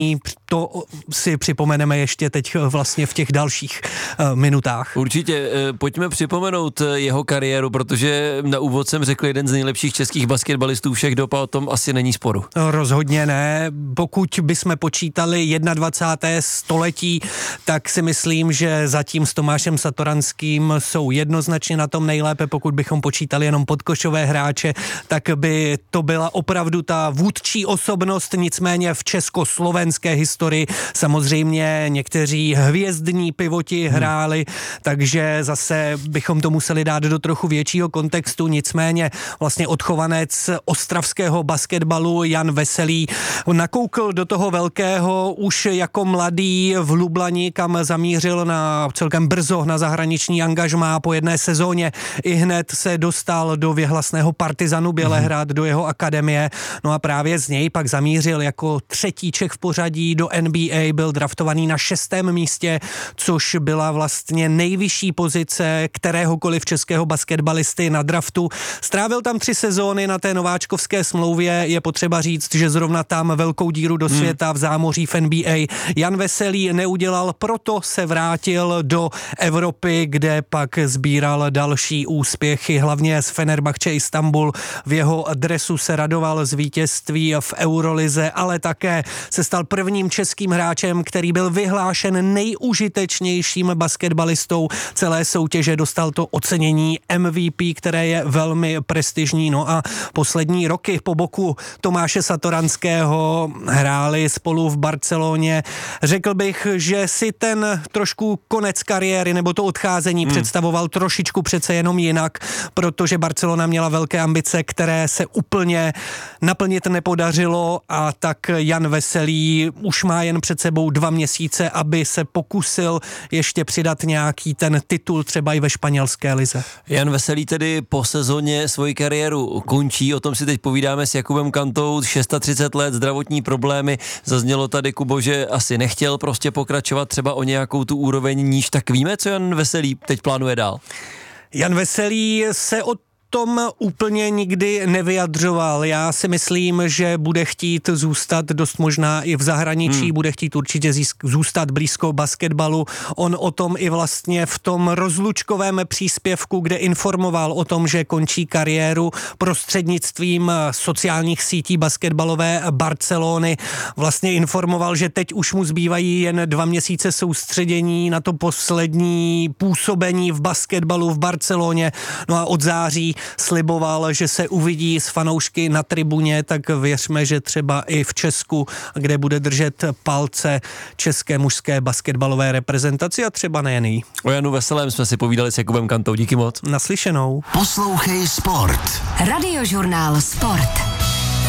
to si připomeneme ještě teď vlastně v těch dalších minutách. Určitě, pojďme připomenout jeho kariéru, protože na úvod jsem řekl jeden z nejlepších českých basketbalistů všech dob a o tom asi není sporu. Rozhodně ne. Pokud bychom počítali 21. století, tak si myslím, že zatím s Tomášem Satoranským jsou jednoznačně na tom nejlépe. Pokud bychom počítali jenom podkošové hráče, tak by to byla opravdu ta vůdčí osobnost, nicméně v československé historii samozřejmě někteří hvězdní pivoti hráli, takže zase bychom to museli dát do trochu většího kontextu, nicméně vlastně odchovanec ostravského basketbalu Jan Veselý nakoukl do toho velkého už jako mladý v Lublani, kam zamířil celkem brzo na zahraniční angažmá po jedné sezóně. I hned se dostal do věhlasného Partizanu Bělehrad, do jeho akademie, no a právě z něj pak zamířil jako třetí Čech v pořadí do NBA, byl draftovaný na 6. místě, což byla vlastně nejvyšší pozice kteréhokoliv českého basketbalisty na draftu. Strávil tam 3 sezóny na té nováčkovské smlouvě, je potřeba říct, že zrovna tam velkou díru do světa v zámoří v NBA Jan Veselý neudělal, proto se vrátil do Evropy, kde pak sbíral další úspěchy, hlavně z Fenerbahče Istanbul. V jeho dresu se radoval z vítězství v Eurolize, ale také se stal prvním českým hráčem, který byl vyhlášen nejužitečnějším basketbalistou celé soutěže. Dostal to ocenění MVP, které je velmi prestižní. No a poslední roky po boku Tomáše Satoranského hráli spolu v Barceloně. Řekl bych, že si ten trošku konec kariéry nebo to odcházení představoval trošičku přece jenom jinak, protože Barcelona měla velké ambice, které se úplně naplnit nepodařilo, a tak Jan Veselý už má jen před sebou 2 měsíce, aby se pokusil ještě přidat nějaký ten titul třeba i ve španělské lize. Jan Veselý tedy po sezóně svoji kariéru končí, o tom si teď povídáme s Jakubem Kantou, 36 let, zdravotní problémy, zaznělo tady, Kubo, že asi nechtěl prostě pokračovat třeba o nějakou tu úroveň níž, tak víme, co Jan Veselý teď plánuje dál? Jan Veselý se od tom úplně nikdy nevyjadřoval. Já si myslím, že bude chtít zůstat dost možná i v zahraničí, bude chtít určitě zůstat blízko basketbalu. On o tom i vlastně v tom rozlučkovém příspěvku, kde informoval o tom, že končí kariéru prostřednictvím sociálních sítí basketbalové Barcelony, vlastně informoval, že teď už mu zbývají jen 2 měsíce soustředění na to poslední působení v basketbalu v Barceloně. No a od září sliboval, že se uvidí s fanoušky na tribuně, tak věřme, že třeba i v Česku, kde bude držet palce české mužské basketbalové reprezentaci a třeba nejen jí. O Janu Veselém jsme si povídali s Jakubem Kantou, díky moc. Naslyšenou. Poslouchej sport. Radiožurnál Sport.